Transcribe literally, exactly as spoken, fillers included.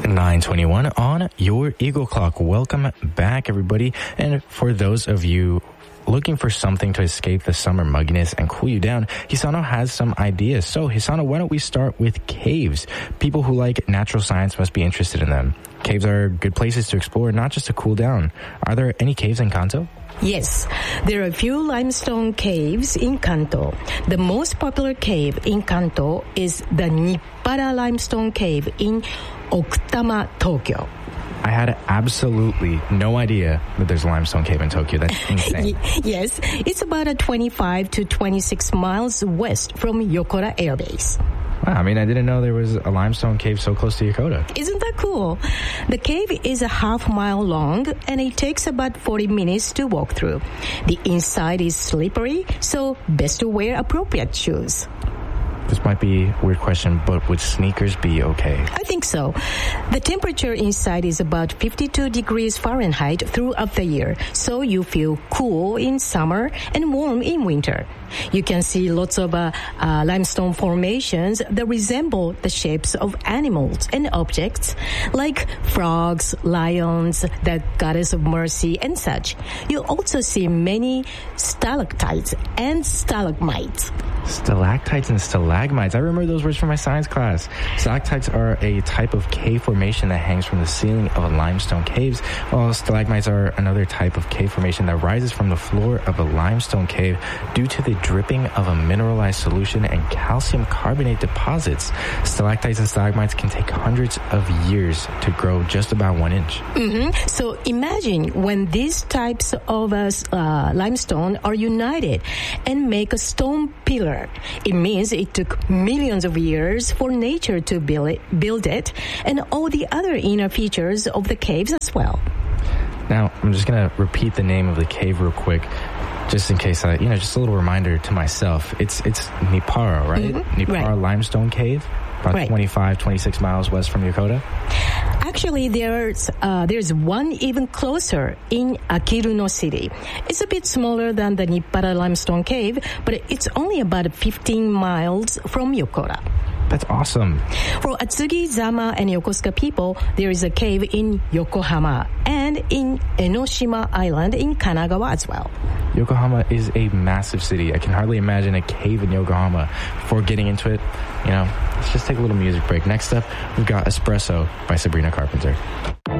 nine twenty-one on your Eagle Clock. Welcome back, everybody. And for those of you looking for something to escape the summer mugginess and cool you down, Hisano has some ideas. So, Hisano, why don't we start with caves? People who like natural science must be interested in them. Caves are good places to explore, not just to cool down. Are there any caves in Kanto? Yes, there are a few limestone caves in Kanto. The most popular cave in Kanto is the Nippara Limestone Cave in Okutama, Tokyo. I had absolutely no idea that there's a limestone cave in Tokyo. That's insane. Yes, it's about a twenty-five to twenty-six miles west from Yokota Air Base. Wow, I mean, I didn't know there was a limestone cave so close to Yokota. Isn't that cool? The cave is a half mile long and it takes about forty minutes to walk through. The inside is slippery, so best to wear appropriate shoes. This might be a weird question, but would sneakers be okay? I think so. The temperature inside is about fifty-two degrees Fahrenheit throughout the year, so you feel cool in summer and warm in winter. You can see lots of uh, uh, limestone formations that resemble the shapes of animals and objects, like frogs, lions, the goddess of mercy, and such. You also see many stalactites and stalagmites. Stalactites and stalagmites. I remember those words from my science class. Stalactites are a type of cave formation that hangs from the ceiling of a limestone caves, while stalagmites are another type of cave formation that rises from the floor of a limestone cave due to the dripping of a mineralized solution and calcium carbonate deposits. Stalactites and stalagmites can take hundreds of years to grow just about one inch. Mm-hmm. So imagine when these types of uh, uh, limestone are united and make a stone pillar. It means it took millions of years for nature to build it, build it and all the other inner features of the caves as well. Now, I'm just going to repeat the name of the cave real quick, just in case I, you know, just a little reminder to myself. It's it's Nippara, right? Mm-hmm. Nippara Right. Limestone Cave, about Right. twenty-five, twenty-six miles west from Yokota. Actually, there's uh, there's one even closer in Akiruno City. It's a bit smaller than the Nippara Limestone Cave, but it's only about fifteen miles from Yokota. That's awesome. For Atsugi, Zama, and Yokosuka people, there is a cave in Yokohama and in Enoshima Island in Kanagawa as well. Yokohama is a massive city. I can hardly imagine a cave in Yokohama. Before getting into it, you know, let's just take a little music break. Next up, we've got Espresso by Sabrina Carpenter.